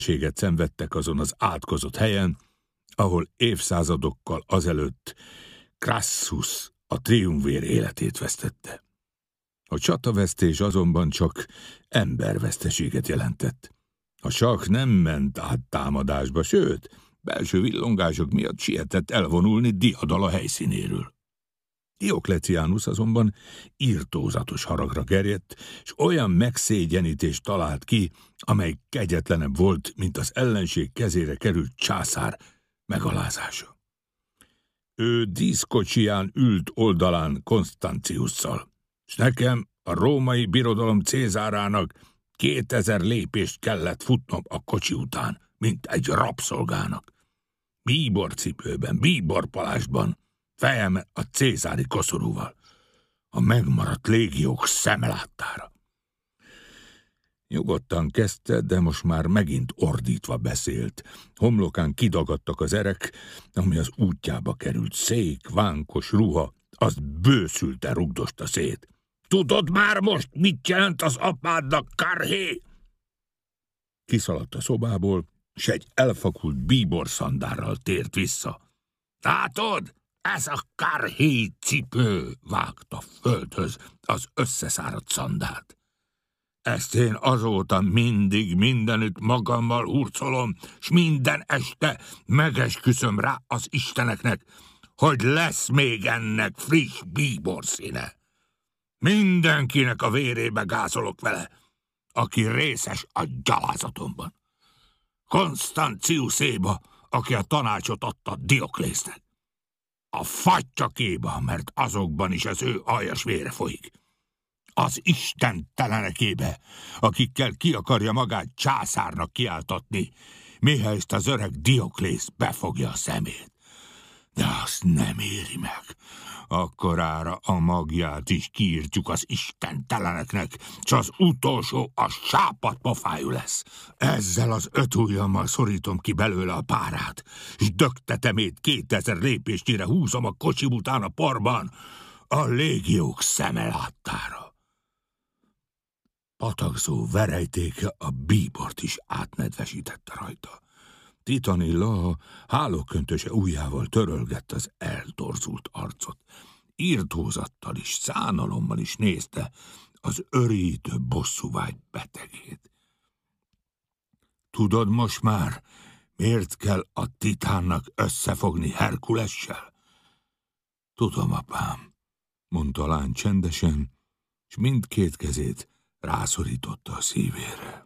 szenvedtek azon az átkozott helyen, ahol évszázadokkal azelőtt Crassus, a triumvér életét vesztette. A csatavesztés azonban csak emberveszteséget jelentett. A sakk nem ment át támadásba, sőt, belső villongások miatt sietett elvonulni diadala helyszínéről. Dioklecianus azonban irtózatos haragra gerjedt, és olyan megszégyenítést talált ki, amely kegyetlenebb volt, mint az ellenség kezére került császár megalázása. Ő díszkocsiján ült oldalán Constantiusszal, s nekem, a római birodalom Cézárának 2000 lépést kellett futnom a kocsi után, mint egy rabszolgának. Bíborcipőben, bíborpalástban, fejem a cézári koszorúval, a megmaradt légiók szemeláttára. Nyugodtan kezdte, de most már megint ordítva beszélt. Homlokán kidagadtak az erek, ami az útjába került szék, vánkos ruha, azt bőszülte rugdosta szét. Tudod már most, mit jelent az apádnak, karhé? Kiszaladt a szobából, s egy elfakult bíborszandárral tért vissza. Látod? Ez a karhé cipő, vágta földhöz az összeszáradt szandárt. Ezt én azóta mindig mindenütt magammal hurcolom, s minden este megesküszöm rá az isteneknek, hogy lesz még ennek friss bíborszíne. Mindenkinek a vérébe gázolok vele, aki részes a gyalázatomban. Konstanciuszéba, aki a tanácsot adta Dioklésznek. A fattyakéba, mert azokban is az ő aljas vére folyik. Az istentelenekébe, akikkel ki akarja magát császárnak kiáltatni, mihelyest az öreg Dioklész befogja a szemét. De azt nem éri meg. Akkorára a magját is kiírtjuk az istenteleneknek, s az utolsó a sápadt pofájú lesz. Ezzel az 5 ujjammal szorítom ki belőle a párát, s dögtetemét 2000 lépésnyire húzom a kocsi után a porban, a légiók szemeláttára. Patakzó verejtéke a bíbort is átnedvesítette rajta. Titanilla hálóköntöse ujjával törölgett az eltorzult arcot. Irtózattal is, szánalommal is nézte az örítő bosszúvágy betegét. Tudod most már, miért kell a titánnak összefogni Herkulessel? Tudom, apám, mondta a lány csendesen, és mindkét kezét rászorította a szívére.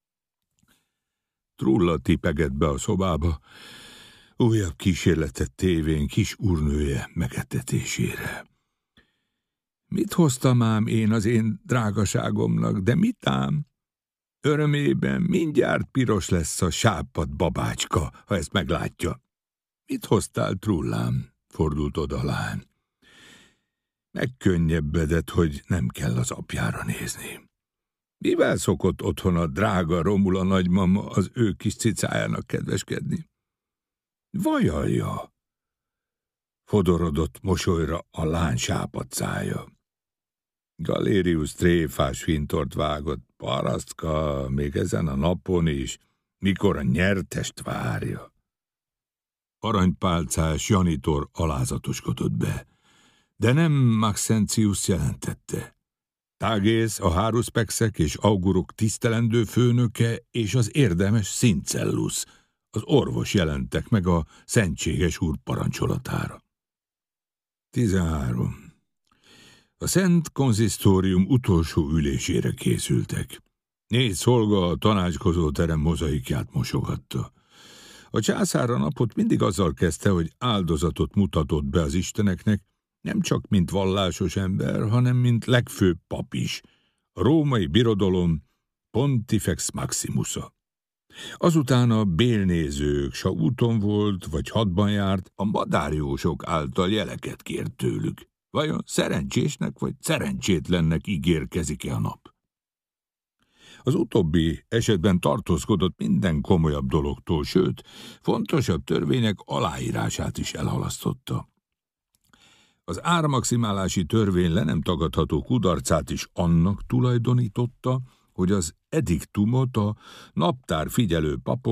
Trulla tipegett be a szobába, újabb kísérletet tévén kis úrnője megetetésére. Mit hoztam ám én az én drágaságomnak, de mit ám? Örömében mindjárt piros lesz a sápadt babácska, ha ezt meglátja. Mit hoztál, Trullám? Fordult oda a lány. Megkönnyebbedett, hogy nem kell az apjára nézni. Mivel szokott otthon a drága Romula nagymama az ő kis cicájának kedveskedni? Vajalja! Fodorodott mosolyra a lány sápadt szája. Galérius tréfás fintort vágott, parasztka, még ezen a napon is, mikor a nyertest várja. Aranypálcás janitor alázatoskodott be, de nem Maxentius jelentette. Tágész, a Haruspexek és augurok tisztelendő főnöke és az érdemes Syncellus, az orvos jelentek meg a szentséges úr parancsolatára. 13. A Szent Konzisztórium utolsó ülésére készültek. 4 szolga a tanácskozóterem mozaikját mosogatta. A császár a napot mindig azzal kezdte, hogy áldozatot mutatott be az isteneknek, nem csak mint vallásos ember, hanem mint legfőbb pap is, a római birodalom Pontifex Maximusa. Azután a bélnézők, s ha úton volt, vagy hadban járt, a madárjósok által jeleket kért tőlük. Vajon szerencsésnek vagy szerencsétlennek ígérkezik-e a nap? Az utóbbi esetben tartózkodott minden komolyabb dologtól, sőt, fontosabb törvények aláírását is elhalasztotta. Az ármaximálási törvény le nem tagadható kudarcát is annak tulajdonította, hogy az ediktumot a naptár figyelő papok